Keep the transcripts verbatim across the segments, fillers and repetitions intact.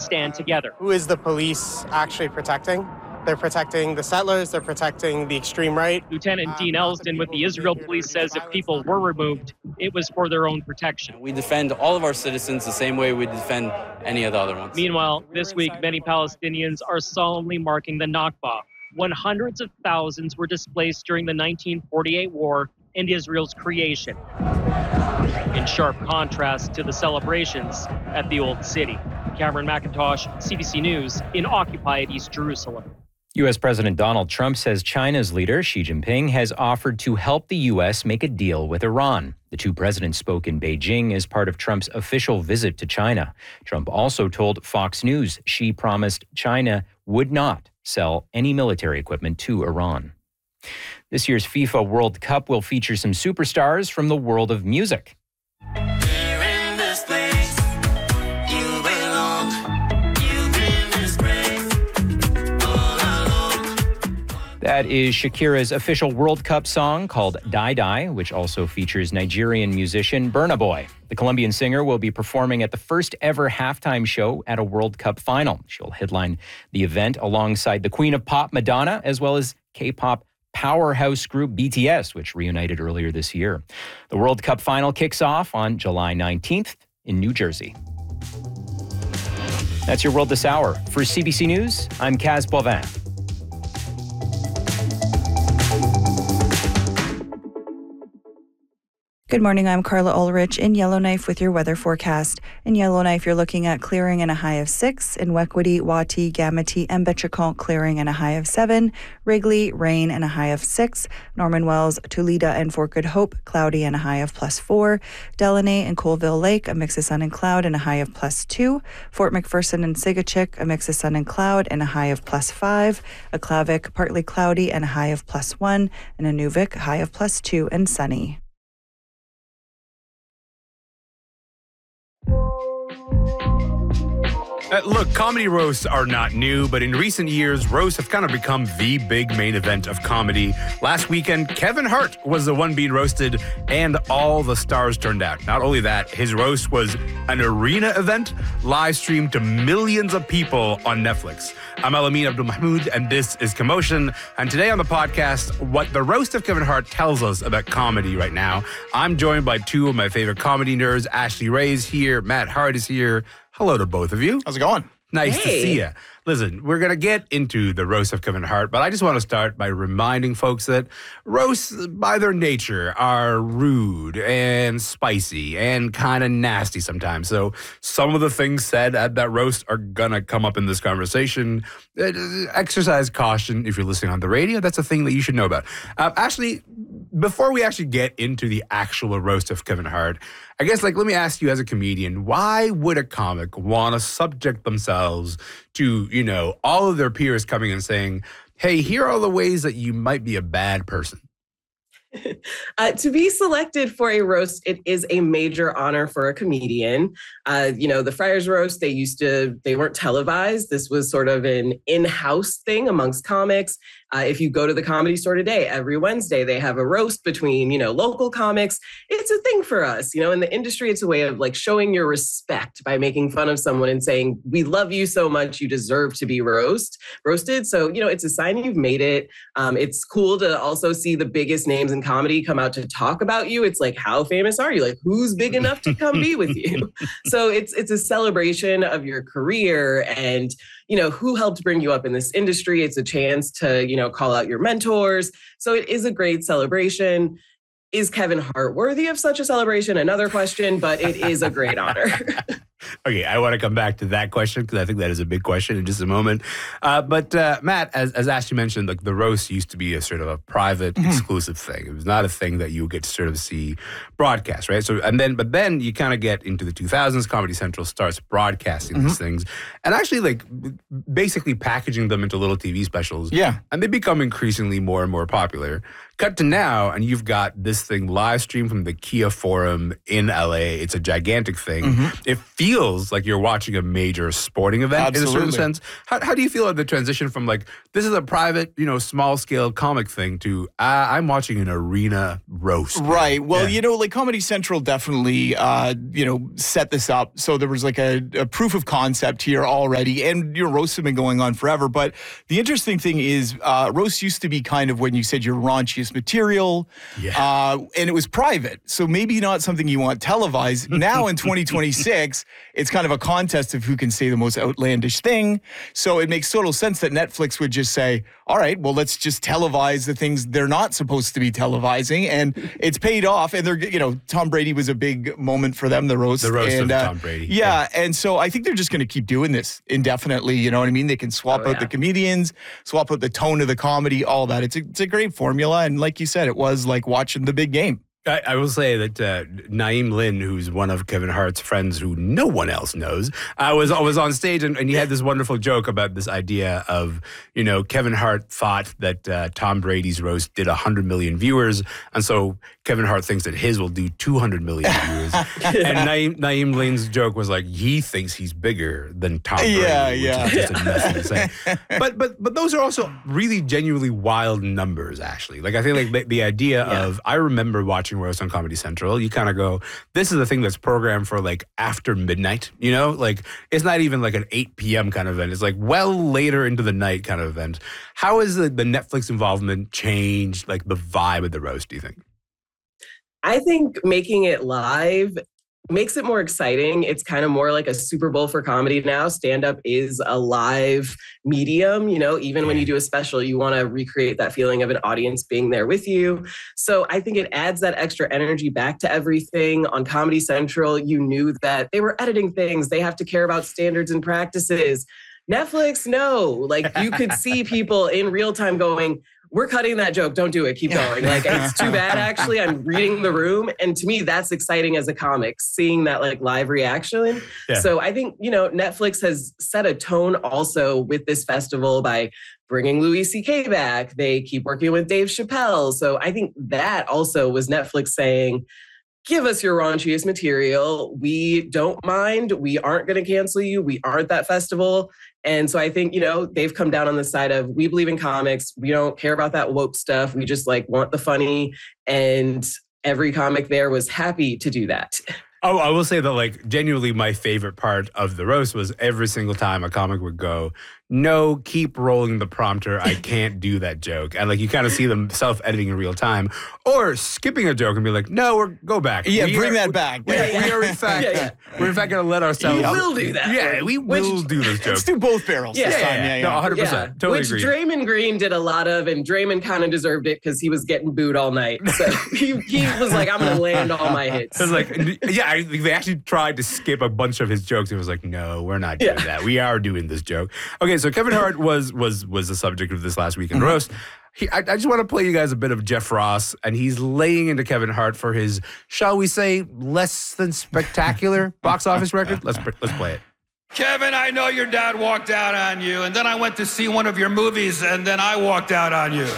stand together. Who is the police actually protecting? They're protecting the settlers, they're protecting the extreme right. Lieutenant Dean Elston with the Israel Police says if people were removed, it was for their own protection. We defend all of our citizens the same way we defend any of the other ones. Meanwhile, this week, many Palestinians are solemnly marking the Nakba, when hundreds of thousands were displaced during the nineteen forty-eight war and Israel's creation, in sharp contrast to the celebrations at the Old City. Cameron McIntosh, C B C News, in occupied East Jerusalem. U S. President Donald Trump says China's leader, Xi Jinping, has offered to help the U S make a deal with Iran. The two presidents spoke in Beijing as part of Trump's official visit to China. Trump also told Fox News Xi promised China would not sell any military equipment to Iran. This year's FIFA World Cup will feature some superstars from the world of music. That is Shakira's official World Cup song called Die Die, which also features Nigerian musician Burna Boy. The Colombian singer will be performing at the first ever halftime show at a World Cup final. She'll headline the event alongside the Queen of Pop, Madonna, as well as K-pop powerhouse group B T S, which reunited earlier this year. The World Cup final kicks off on July nineteenth in New Jersey. That's your World This Hour. For C B C News, I'm Kaz Bovin. Good morning, I'm Carla Ulrich in Yellowknife with your weather forecast. In Yellowknife, you're looking at clearing and a high of six. In Wekwity, Wati, Gamity, and Betchacon, clearing and a high of seven. Wrigley, rain and a high of six. Norman Wells, Tulida, and Fort Good Hope, cloudy and a high of plus four. Delaney and Colville Lake, a mix of sun and cloud and a high of plus two. Fort McPherson and Sigachik, a mix of sun and cloud and a high of plus five. Aklavik, partly cloudy and a high of plus one. And Inuvik, high of plus two and sunny. Uh, look, comedy roasts are not new, but in recent years, roasts have kind of become the big main event of comedy. Last weekend, Kevin Hart was the one being roasted, and all the stars turned out. Not only that, his roast was an arena event, live streamed to millions of people on Netflix. I'm Alamin Abdul Mahmoud, and this is Commotion. And today on the podcast, what the roast of Kevin Hart tells us about comedy right now. I'm joined by two of my favorite comedy nerds. Ashley Ray is here. Matt Hart is here. Hello to both of you. How's it going? Nice hey. to see you. Listen, we're going to get into the roast of Kevin Hart, but I just want to start by reminding folks that roasts, by their nature, are rude and spicy and kind of nasty sometimes. So some of the things said at that roast are going to come up in this conversation. Exercise caution if you're listening on the radio. That's a thing that you should know about. Uh, actually, before we actually get into the actual roast of Kevin Hart, I guess, like, let me ask you as a comedian, why would a comic want to subject themselves to, you know, all of their peers coming and saying, hey, here are all the ways that you might be a bad person? Uh, to be selected for a roast, it is a major honor for a comedian. Uh, you know, the Friars roast, they used to, they weren't televised. This was sort of an in-house thing amongst comics. Uh, if you go to the Comedy Store today, every Wednesday, they have a roast between, you know, local comics. It's a thing for us. You know, in the industry, it's a way of like showing your respect by making fun of someone and saying, we love you so much, you deserve to be roast, roasted. So, you know, it's a sign you've made it. Um, it's cool to also see the biggest names in comedy come out to talk about you. It's like, how famous are you? Like, who's big enough to come be with you? So it's it's a celebration of your career and, you know, who helped bring you up in this industry. It's a chance to, you know, call out your mentors. So it is a great celebration. Is Kevin Hart worthy of such a celebration? Another question, but it is a great honor. Okay, I want to come back to that question because I think that is a big question in just a moment. Uh, but uh, Matt, as, as Ashley mentioned, like the roast used to be a sort of a private, mm-hmm. exclusive thing. It was not a thing that you would get to sort of see broadcast, right? So and then, but then you kind of get into the two thousands. Comedy Central starts broadcasting mm-hmm. these things and actually like basically packaging them into little T V specials. Yeah, and they become increasingly more and more popular. Cut to now, and you've got this thing live streamed from the Kia Forum in L A. It's a gigantic thing. Mm-hmm. It feels feels like you're watching a major sporting event Absolutely. in a certain sense. How, how do you feel about the transition from like, this is a private, you know, small scale comic thing to uh, I'm watching an arena roast? Right. Well, Yeah. you know, like Comedy Central definitely, uh, you know, set this up. So there was like a, a proof of concept here already. And your roasts have been going on forever. But the interesting thing is, uh, roast used to be kind of when you said your raunchiest material. Yeah. Uh, and it was private. So maybe not something you want televised. Now in twenty twenty-six, it's kind of a contest of who can say the most outlandish thing. So it makes total sense that Netflix would just say, all right, well, let's just televise the things they're not supposed to be televising. And it's paid off. And they're, you know, Tom Brady was a big moment for them, the roast. The roast and, of uh, Tom Brady. Yeah, and so I think they're just going to keep doing this indefinitely. You know what I mean? They can swap Oh, out yeah. the comedians, swap out the tone of the comedy, all that. It's a, it's a great formula. And like you said, it was like watching the big game. I, I will say that uh, Naeem Lynn, who's one of Kevin Hart's friends who no one else knows, uh, was, was on stage and, and he had this wonderful joke about this idea of, you know, Kevin Hart thought that uh, Tom Brady's roast did one hundred million viewers. And so Kevin Hart thinks that his will do two hundred million viewers. And Naeem, Naeem Lynn's joke was like, he thinks he's bigger than Tom Brady, Yeah, which yeah. is just a nuts thing to say. But, but, but those are also really genuinely wild numbers, actually. Like, I think like the, the idea Yeah. of, I remember watching roast on Comedy Central, you kind of go, this is a thing that's programmed for like after midnight, you know? Like it's not even like an eight p.m. kind of event. It's like well later into the night kind of event. How has the, the Netflix involvement changed like the vibe of the roast, do you think? I think making it live makes it more exciting. It's kind of more like a Super Bowl for comedy now. Stand-up is a live medium, you know, even when you do a special, you want to recreate that feeling of an audience being there with you. So I think it adds that extra energy back to everything. On Comedy Central, you knew that they were editing things. They have to care about standards and practices. Netflix, no. Like you could see people in real time going, we're cutting that joke. Don't do it. Keep going. Like, it's too bad, actually. I'm reading the room. And to me, that's exciting as a comic, seeing that like live reaction. Yeah. So I think, you know, Netflix has set a tone also with this festival by bringing Louis C K back. They keep working with Dave Chappelle. So I think that also was Netflix saying, give us your raunchiest material. We don't mind. We aren't going to cancel you. We aren't that festival. And so I think, you know, they've come down on the side of we believe in comics. We don't care about that woke stuff. We just like want the funny. And every comic there was happy to do that. Oh, I will say that like genuinely my favorite part of the roast was every single time a comic would go, no, keep rolling the prompter. I can't do that joke. And like you kind of see them self-editing in real time or skipping a joke and be like, no, we're go back. Yeah, We bring are- that back. We, Yeah, yeah. we are in fact, Yeah, yeah. we're in fact going to let ourselves. We will do that. Yeah, we Which- will do this joke. Let's do both barrels Yeah, this yeah, time. yeah, Yeah, yeah. No, one hundred percent. Totally Which agree. Draymond Green did a lot of, and Draymond kind of deserved it because he was getting booed all night. So he, he was like, I'm going to land all my hits. It was like, yeah, I think they actually tried to skip a bunch of his jokes. It was like, no, we're not doing Yeah. that. We are doing this joke. Okay, so Kevin Hart was was was the subject of this last weekend Mm-hmm. roast. He, I, I just want to play you guys a bit of Jeff Ross, and he's laying into Kevin Hart for his, shall we say, less than spectacular box office record. Let's let's play it. Kevin, I know your dad walked out on you, and then I went to see one of your movies, and then I walked out on you.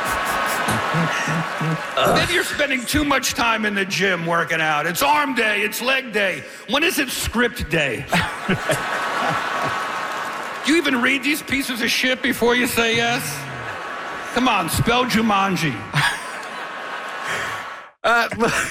Maybe you're spending too much time in the gym working out. It's arm day, it's leg day. When is it script day? Do you even read these pieces of shit before you say yes? Come on, spell Jumanji. Uh,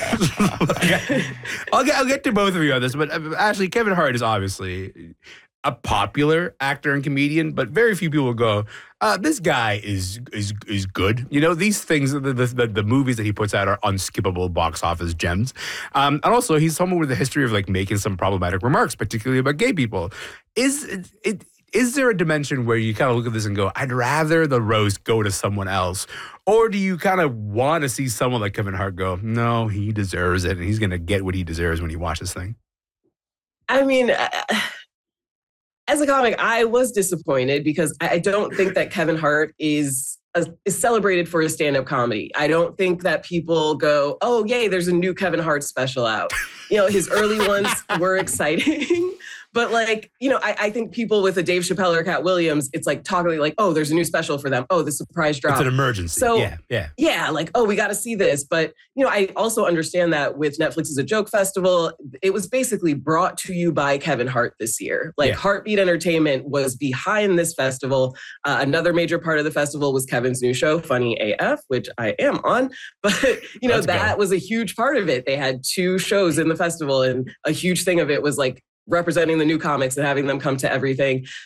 I'll get I'll get to both of you on this, but uh, actually, Kevin Hart is obviously a popular actor and comedian, but very few people go, uh, this guy is is is good. You know, these things, the the, the, the movies that he puts out are unskippable box office gems. Um, and also, he's someone with a history of like making some problematic remarks, particularly about gay people. Is it, it Is there a dimension where you kind of look at this and go, I'd rather the roast go to someone else? Or do you kind of want to see someone like Kevin Hart go, no, he deserves it, and he's going to get what he deserves when he watches this thing? I mean, uh, as a comic, I was disappointed because I don't think that Kevin Hart is a, is celebrated for his stand-up comedy. I don't think that people go, oh, yay, there's a new Kevin Hart special out. You know, his early ones were exciting. But like, you know, I, I think people with a Dave Chappelle or Cat Williams, it's like talking like, oh, there's a new special for them. Oh, the surprise drop. It's an emergency. So yeah, yeah. Yeah, like, oh, we got to see this. But, you know, I also understand that with Netflix is a Joke Festival, it was basically brought to you by Kevin Hart this year. Like, Yeah. Heartbeat Entertainment was behind this festival. Uh, another major part of the festival was Kevin's new show, Funny A F, which I am on. But, you know, Let's go. that was a huge part of it. They had two shows in the festival, and a huge thing of it was like representing the new comics and having them come to everything.